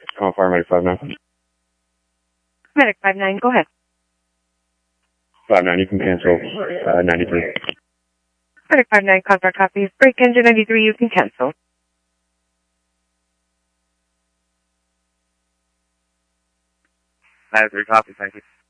Call Paramedic 59. Medic 59, go ahead. 59, you can cancel 93. Medic 59, contract copies. Break engine 93, you can cancel. Three copies, thank you.